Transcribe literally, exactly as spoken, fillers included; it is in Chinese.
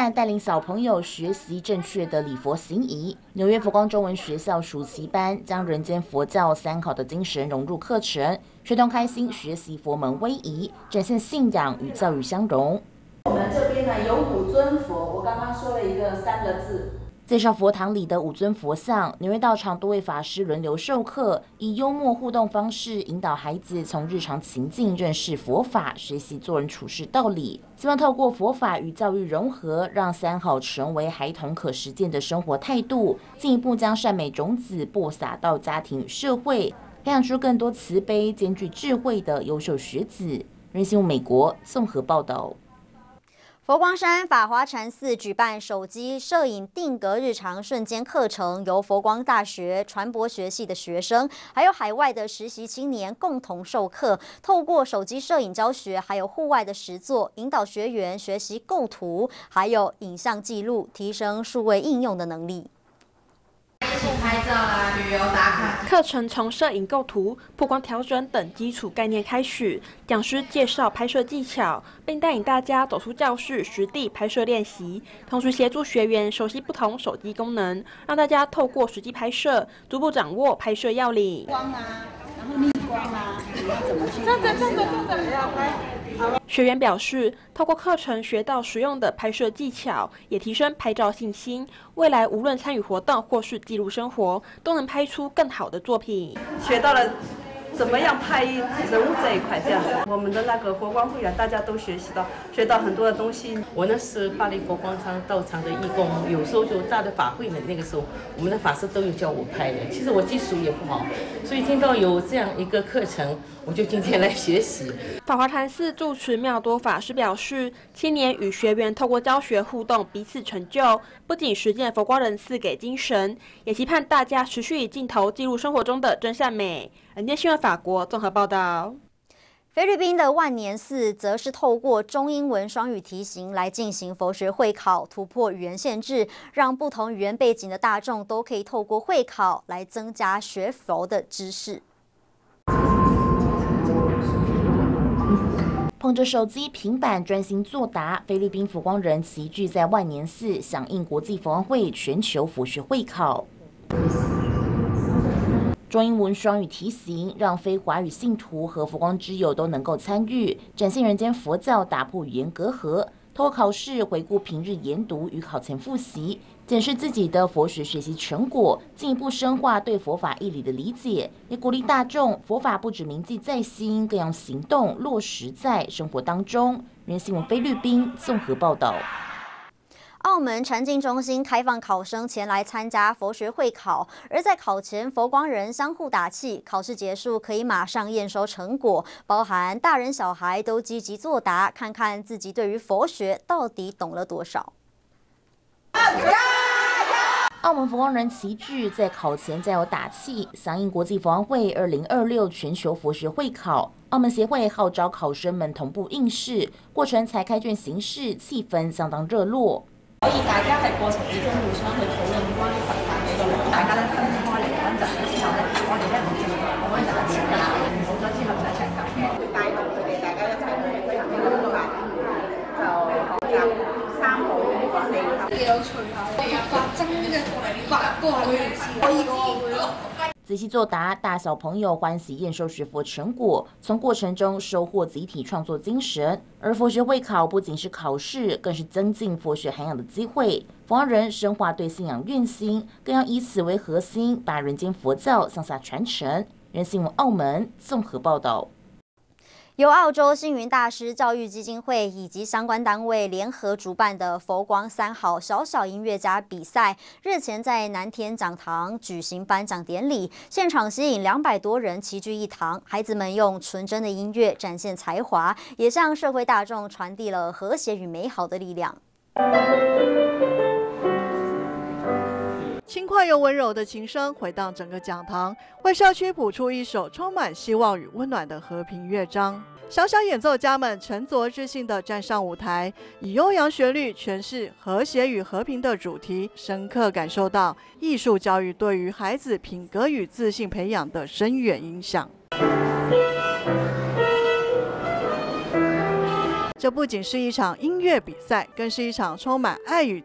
伴带领小朋友学习正确的礼佛行仪。纽约佛光中文学校暑期班将人间佛教三好的精神融入课程，学童开心学习佛门威仪，展现信仰与教育相融。 我们这边呢有五尊佛，我刚刚说了一个三个字。 介绍佛堂里的五尊佛像，纽约道场多位法师轮流授课，以幽默互动方式引导孩子从日常情境认识佛法，学习做人处事道理。希望透过佛法与教育融合，让三好成为孩童可实践的生活态度，进一步将善美种子播撒到家庭与社会，培养出更多慈悲兼具智慧的优秀学子。人新闻美国综合报道。 佛光山法华禅寺举办手机摄影定格日常瞬间课程，由佛光大学传播学系的学生，还有海外的实习青年共同授课，透过手机摄影教学，还有户外的实作，引导学员学习构图，还有影像记录，提升数位应用的能力。 拍照啦、旅游打卡。课程从摄影构图、曝光调整等基础概念开始，讲师介绍拍摄技巧，并带领大家走出教室实地拍摄练习，同时协助学员熟悉不同手机功能，让大家透过实际拍摄，逐步掌握拍摄要领。 光啊，然后逆光啊，你要怎么去？ 真的真的真的不要拍。学员表示，透过课程学到实用的拍摄技巧，也提升拍照信心。未来无论参与活动或是记录生活，都能拍出更好的作品。 学到了怎么样拍人物这一块，这样子，我们的那个佛光会员大家都学习到，学到很多的东西。 我呢是巴黎佛光山道场的义工，有时候就大的法会呢，那个时候我们的法师都有叫我拍的。其实我技术也不好，所以听到有这样一个课程，我就今天来学习。 法华禅寺住持妙多法师表示，青年与学员透过教学互动，彼此成就，不仅实践佛光人赐给精神，也期盼大家持续以镜头记录生活中的真善美。人间新闻法国综合报道。 菲律宾的万年寺则是透过中英文双语题型来进行佛学会考，突破语言限制，让不同语言背景的大众都可以透过会考来增加学佛的知识。 捧着手机、平板专心作答，菲律宾佛光人齐聚在万年寺，响应国际佛光会全球佛学会考。中英文双语题型，让非华语信徒和佛光之友都能够参与，展现人间佛教打破语言隔阂。透过考试回顾平日研读与考前复习，检视自己的佛学学习成果，进一步深化对佛法义理的理解，也鼓励大众佛法不止铭记在心，更要行动落实在生活当中。人新闻菲律宾综合报道。 澳门禅境中心开放考生前来参加佛学会考，而在考前，佛光人相互打气，考试结束可以马上验收成果，包含大人小孩都积极作答，看看自己对于佛学到底懂了多少。 澳门佛光人齐聚，在考前加油打气，响应国际佛光会二零二六全球佛学会考。澳门协会号召考生们同步应試，過程採開卷形式，氣氛相當熱絡。 可以大家喺過程之中互相去討論關於佛法嘅一個內容，大家咧分開嚟溫習咗之後咧，我哋咧唔知我溫習一次㗎，好咗之後就一齊教嘅，會帶動佢哋大家一齊去推行呢個方法，就學習三好四合。幾有趣啊！佛法真嘅八個會可以個會咯。 仔细作答，大小朋友欢喜验收学佛成果，从过程中收获集体创作精神。而佛学会考不仅是考试，更是增进佛学涵养的机会。佛光人深化对信仰愿心，更要以此为核心，把人间佛教向下传承。人新闻澳门综合报道。 由澳洲星云大师教育基金会以及相关单位联合主办的佛光三好小小音乐家比赛，日前在南天讲堂举行颁奖典礼，现场吸引两百多人齐聚一堂。孩子们用纯真的音乐展现才华，也向社会大众传递了和谐与美好的力量。 轻快又温柔的琴声回荡整个讲堂，为社区谱出一首充满希望与温暖的和平乐章。小小演奏家们沉着自信地站上舞台，以悠扬旋律诠释和谐与和平的主题，深刻感受到艺术教育对于孩子品格与自信培养的深远影响。 这不仅是一场音乐比赛，更是一场充满爱与